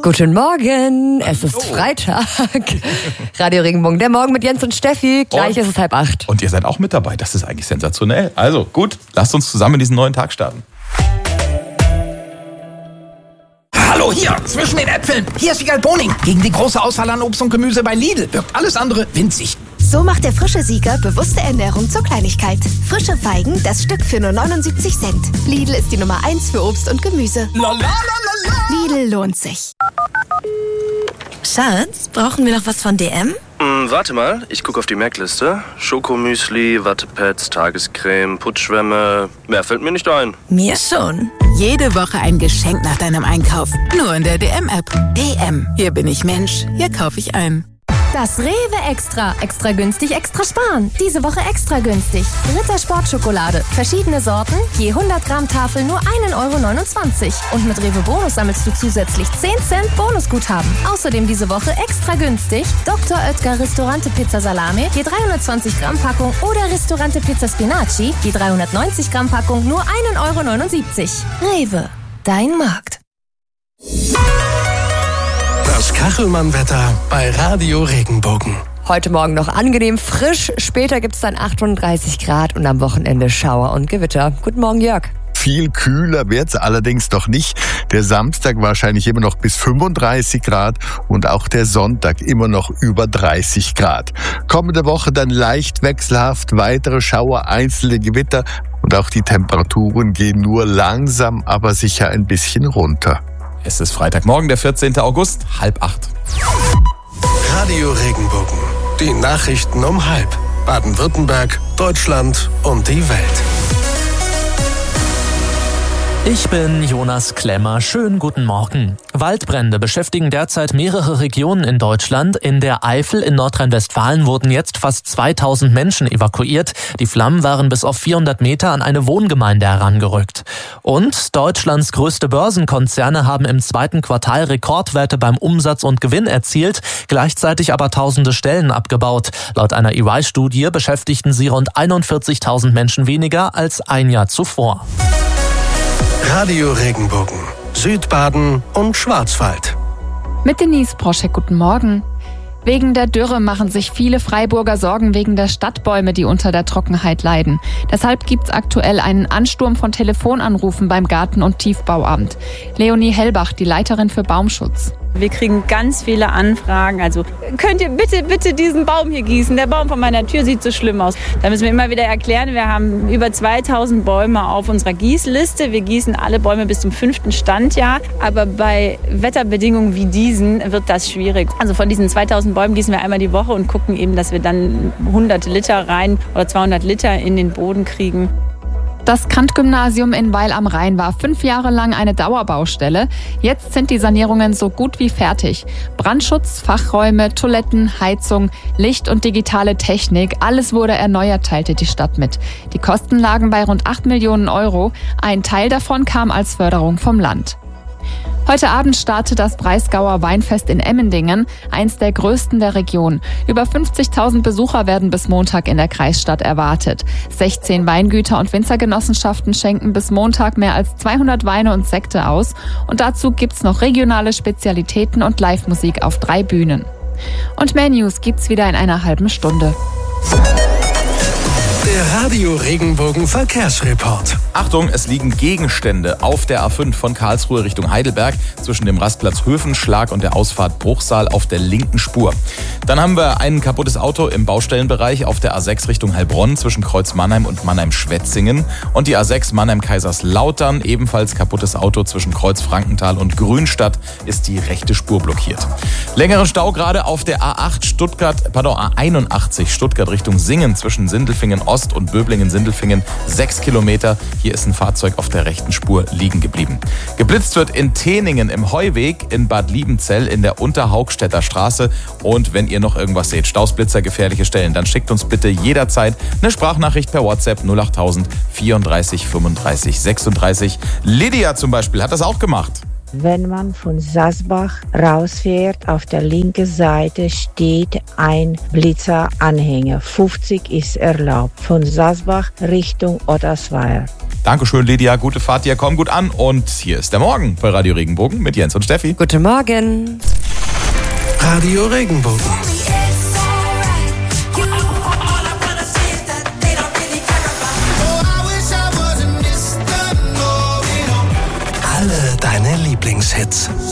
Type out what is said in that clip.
Guten Morgen, es ist Freitag. Radio Regenbogen, der Morgen mit Jens und Steffi. Gleich ist es 7:30. Und ihr seid auch mit dabei, das ist eigentlich sensationell. Also gut, lasst uns zusammen in diesen neuen Tag starten. Hallo hier, zwischen den Äpfeln. Hier ist Siegal Boning. Gegen die große Auswahl an Obst und Gemüse bei Lidl wirkt alles andere winzig. So macht der frische Sieger bewusste Ernährung zur Kleinigkeit. Frische Feigen, das Stück für nur 79 Cent. Lidl ist die Nummer 1 für Obst und Gemüse. Lidl lohnt sich. Schatz, brauchen wir noch was von DM? Warte mal, ich gucke auf die Merkliste. Schokomüsli, Wattepads, Tagescreme, Putzschwämme. Mehr fällt mir nicht ein. Mir schon. Jede Woche ein Geschenk nach deinem Einkauf. Nur in der DM-App. DM. Hier bin ich Mensch. Hier kaufe ich ein. Das Rewe Extra. Extra günstig, extra sparen. Diese Woche extra günstig. Ritter Sportschokolade. Verschiedene Sorten. Je 100 Gramm Tafel nur 1,29 €. Und mit Rewe Bonus sammelst du zusätzlich 10 Cent Bonusguthaben. Außerdem diese Woche extra günstig. Dr. Oetker Ristorante Pizza Salame. Je 320 Gramm Packung. Oder Ristorante Pizza Spinaci. Je 390 Gramm Packung nur 1,79 €. Rewe. Dein Markt. Das Kachelmann-Wetter bei Radio Regenbogen. Heute Morgen noch angenehm frisch, später gibt es dann 38 Grad und am Wochenende Schauer und Gewitter. Guten Morgen, Jörg. Viel kühler wird's allerdings noch nicht. Der Samstag wahrscheinlich immer noch bis 35 Grad und auch der Sonntag immer noch über 30 Grad. Kommende Woche dann leicht wechselhaft, weitere Schauer, einzelne Gewitter und auch die Temperaturen gehen nur langsam, aber sicher ein bisschen runter. Es ist Freitagmorgen, der 14. August, 7:30. Radio Regenbogen. Die Nachrichten um 7:30. Baden-Württemberg, Deutschland und die Welt. Ich bin Jonas Klemmer. Schönen guten Morgen. Waldbrände beschäftigen derzeit mehrere Regionen in Deutschland. In der Eifel in Nordrhein-Westfalen wurden jetzt fast 2000 Menschen evakuiert. Die Flammen waren bis auf 400 Meter an eine Wohngemeinde herangerückt. Und Deutschlands größte Börsenkonzerne haben im zweiten Quartal Rekordwerte beim Umsatz und Gewinn erzielt, gleichzeitig aber tausende Stellen abgebaut. Laut einer EY-Studie beschäftigten sie rund 41.000 Menschen weniger als ein Jahr zuvor. Radio Regenbogen, Südbaden und Schwarzwald. Mit Denise Proschek, guten Morgen. Wegen der Dürre machen sich viele Freiburger Sorgen wegen der Stadtbäume, die unter der Trockenheit leiden. Deshalb gibt's aktuell einen Ansturm von Telefonanrufen beim Garten- und Tiefbauamt. Leonie Hellbach, die Leiterin für Baumschutz. Wir kriegen ganz viele Anfragen. Also, könnt ihr bitte diesen Baum hier gießen? Der Baum vor meiner Tür sieht so schlimm aus. Da müssen wir immer wieder erklären, wir haben über 2000 Bäume auf unserer Gießliste. Wir gießen alle Bäume bis zum 5. Standjahr. Aber bei Wetterbedingungen wie diesen wird das schwierig. Also von diesen 2000 Bäumen gießen wir einmal die Woche und gucken eben, dass wir dann 100 Liter rein oder 200 Liter in den Boden kriegen. Das Kant-Gymnasium in Weil am Rhein war 5 Jahre lang eine Dauerbaustelle. Jetzt sind die Sanierungen so gut wie fertig. Brandschutz, Fachräume, Toiletten, Heizung, Licht und digitale Technik, alles wurde erneuert, teilte die Stadt mit. Die Kosten lagen bei rund 8 Millionen €. Ein Teil davon kam als Förderung vom Land. Heute Abend startet das Breisgauer Weinfest in Emmendingen, eins der größten der Region. Über 50.000 Besucher werden bis Montag in der Kreisstadt erwartet. 16 Weingüter und Winzergenossenschaften schenken bis Montag mehr als 200 Weine und Sekte aus. Und dazu gibt's noch regionale Spezialitäten und Live-Musik auf 3 Bühnen. Und mehr News gibt's wieder in einer halben Stunde. Der Radio Regenbogen Verkehrsreport. Achtung, es liegen Gegenstände auf der A5 von Karlsruhe Richtung Heidelberg zwischen dem Rastplatz Höfenschlag und der Ausfahrt Bruchsal auf der linken Spur. Dann haben wir ein kaputtes Auto im Baustellenbereich auf der A6 Richtung Heilbronn zwischen Kreuz Mannheim und Mannheim-Schwetzingen und die A6 Mannheim-Kaiserslautern, ebenfalls kaputtes Auto zwischen Kreuz Frankenthal und Grünstadt, ist die rechte Spur blockiert. Längeren Stau gerade auf der A81 Stuttgart Richtung Singen zwischen Sindelfingen Ost und Böblingen-Sindelfingen 6 Kilometer. Hier ist ein Fahrzeug auf der rechten Spur liegen geblieben. Geblitzt wird in Teningen im Heuweg, in Bad Liebenzell in der Unterhaugstädter Straße. Und wenn ihr noch irgendwas seht, Stausblitzer, gefährliche Stellen, dann schickt uns bitte jederzeit eine Sprachnachricht per WhatsApp 08000 34 35 36. Lydia zum Beispiel hat das auch gemacht. Wenn man von Sasbach rausfährt, auf der linken Seite steht ein Blitzeranhänger. 50 ist erlaubt. Von Sasbach Richtung Ottersweier. Dankeschön, Lydia. Gute Fahrt dir. Komm gut an. Und hier ist der Morgen bei Radio Regenbogen mit Jens und Steffi. Guten Morgen. Radio Regenbogen. Alle deine Lieblingshits.